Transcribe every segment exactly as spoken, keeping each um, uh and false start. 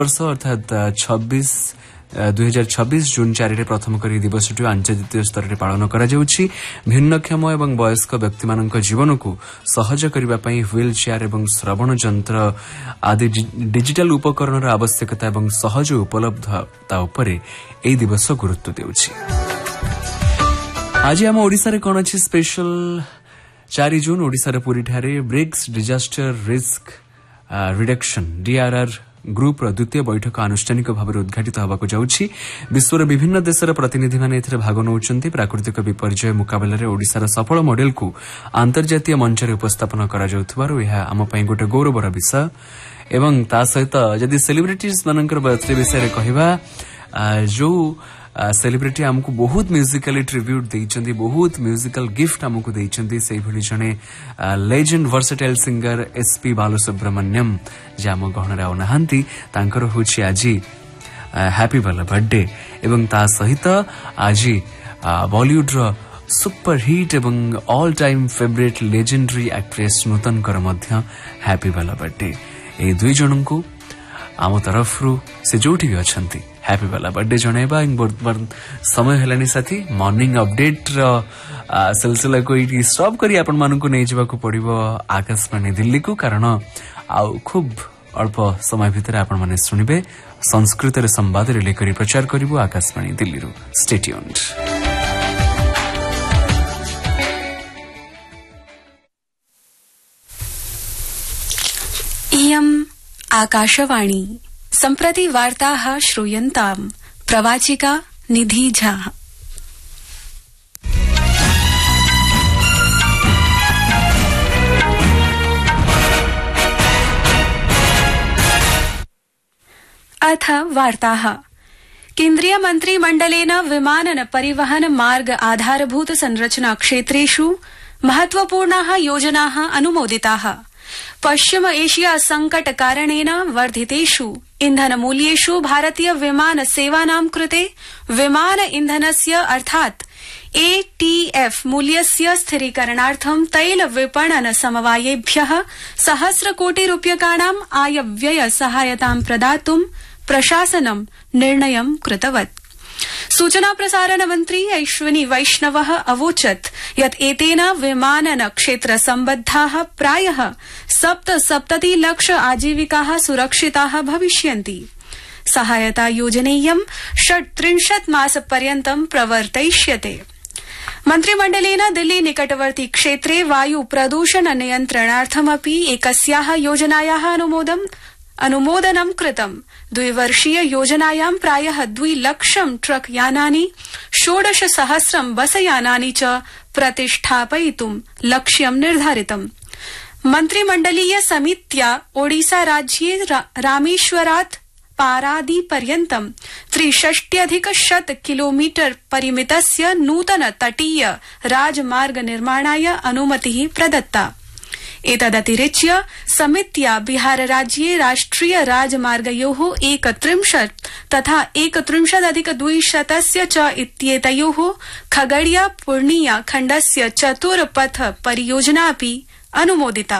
वर्ष अर्थात छब्बीस दुई हजार छब्बीस जून चार रे प्रथम करी दिवसटी अंतर्जातीय स्तर में पालन करा जाउछि। भिन्नक्षम एवं वयस्क व्यक्ति मानक जीवन को सहज करबा पई व्हील चेयर एवं श्रवण यंत्र आदि डिजिटल उपकरण आवश्यकता एवं सहज उपलब्धता उपरे एई दिवस गुरुत्व देउछि। आज आम ओडिसा रे कोन अछि स्पेशल चार जून ओडिसा रे पुरी ठारे BRICS disaster risk reduction DRR group द्वितीय बैठक आनुष्ठानिक भाव उद्घाटित होगाक जाउछि। विश्वर विभिन्न देशर प्रतिनिधि माने एथिरे भाग नउछन्ति। प्राकृतिक विपर्यय मुकाबला ओडिसार सफल मॉडल को अंतर्जातीय मंच रे उपस्थापन करा जाउथबारु एहा आम पई गोटे गौरवर विषय। एवं ता सहित जदि सेलिब्रिटीज मानकर बर्थडे विषय रे कहिबा जो सेलिब्रिटी आमको बहुत म्यूजिकली ट्रिब्यूट देइछन्ति, बहुत म्यूजिकल गिफ्ट आमको देइछन्ति। सेहि भली जने legend versatile singer SP Balasubrahmanyam जे आम गहन रे आउनाहांती तांकर होछि आजी हैप्पी वाला बर्थडे। एवं ता सहित आजी बॉलीवुड रो सुपर हिट एवं all time favourite legendary actress नूतन कर मध्य हैप्पी वाला बर्थडे। ए दुई जन को आम तरफ रु से जोठी भी अछंती हैप्पी वाला बर्थडे जणाइबा। समय हेलानी साथी मॉर्निंग अपडेट रो सिलसिला को इटी स्टॉप करी आपण मानकु नै जिबाकू पड़िबो आकाशवाणी दिल्ली को, कारण आउ खूब अल्प समय भितर आपण माने सुनिबे संस्कृत रे संवाद रे लेकरी प्रचार करिवो आकाशवाणी दिल्ली रो। Stay tuned. इयम् आकाशवाणी सम्प्रति वार्ताः श्रूयन्ताम्। प्रवाचिका निधि झा। अथ वार्ताः। केन्द्रीय मन्त्रिमण्डलेन विमानन परिवहन मार्ग आधारभूत संरचना क्षेत्रेषु महत्वपूर्णाः योजनाः अनुमोदिताः। पश्चिम एशिया संकट कारणेन वर्धितेषु इंधन मूल्येषु भारतीय विमान सेवानां कृते विमान इंधनस्य अर्थात् एटीएफ मूल्यस्य स्थिरीकरणार्थं तैल विपणन समवायेभ्यः सहस्र कोटि रूप्यकाणां आयव्यय सहायतां प्रदातुं प्रशासनं निर्णयं कृतवत्। सूचना प्रसारण मंत्री अश्विनी वैष्णवः अवोचत् यत् एतेन विमानन क्षेत्र सम्बद्धाः प्रायः सप्तसप्तति लक्ष आजीविकाः सुरक्षिताः भविष्यन्ति। सहायता योजनेयं षट्त्रिंशत् मासपर्यन्तं प्रवर्तयिष्यते। मन्त्रिमण्डलेन दिल्ली निकटवर्ती क्षेत्रे वायु प्रदूषण नियन्त्रणार्थमपि एकस्याः योजनायाः अनुमोदनं अनुमोदनं कृतम्। द्विवर्षीय योजनायां प्रायः द्विलक्षं ट्रक यानानि षोडश सहस्रं बसयानानि च प्रतिष्ठापयितुं लक्ष्यं निर्धारितम्। मन्त्रिमण्डलीय समित्या ओडिसा राज्ये रा, रामेश्वरात् पारादी पर्यन्तं त्रिषष्ट्यधिक शत किलोमीटर परिमितस्य नूतन तटीय राजमार्ग निर्माणाय अनुमतिः प्रदत्ता। एतदतिरिच्य समित्या बिहार राज्ये राष्ट्रिय राजमार्गयोः एकत्रिंशत् तथा एकत्रिंशदधिक द्विशतस्य च इत्येतयोः खगड़िया पूर्णिया खण्डस्य चतुर्पथ परियोजनापि अनुमोदिता।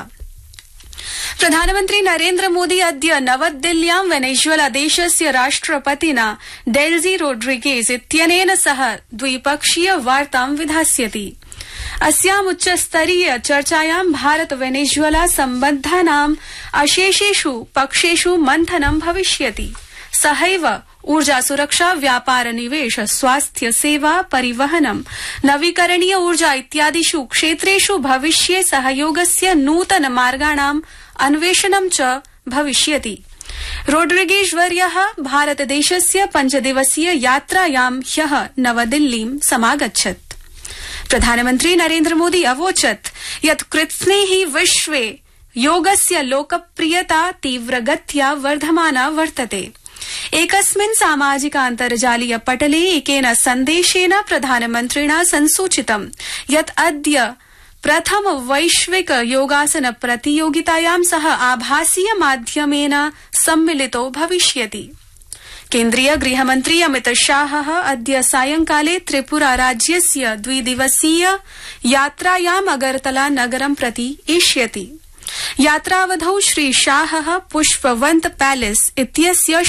प्रधानमन्त्री नरेन्द्र मोदी अद्य नवदिल्ल्यां वेनेजुएला देशस्य राष्ट्रपतिना डेल्जी रोड्रिगेज इत्यनेन सह द्विपक्षीय वार्तां विधास्यति। अस्याम् उच्चस्तरीय चर्चायां भारत वेनेजुएला सम्बद्धानाम् अशेषेषु पक्षेषु मन्थनं भविष्यति। सहैव ऊर्जा सुरक्षा, व्यापार, निवेश, स्वास्थ्य सेवा, परिवहनं, नवीकरणीय ऊर्जा इत्यादिषु क्षेत्रेषु भविष्ये सहयोगस्य नूतन मार्गाणाम् अन्वेषणं च भविष्यति। रोड्रिगेज वर्यः भारतदेशस्य पञ्चदिवसीय यात्रायां ह्यः नवदिल्लीं समागच्छत्। प्रधानमन्त्री नरेन्द्र मोदी अवोचत् यत् कृत्स्नेहि विश्वे योगस्य लोकप्रियता तीव्रगत्या वर्धमाना वर्तते। एकस्मिन् सामाजिकान्तर्जालीय पटले एकेन सन्देशेन प्रधानमन्त्रिणा संसूचितं यत् अद्य प्रथम वैश्विक योगासन प्रतियोगितायां सह आभासीय माध्यमेन सम्मिलितो भविष्यति। केन्द्रीय गृहमन्त्री अमित शाहः अद्य सायंकाले त्रिपुरा राज्यस्य द्विदिवसीय यात्रायाम् अगरतला नगरं प्रति एष्यति। यात्रावधौ श्री शाहः पुष्पवन्त पैलेस इत्यस्य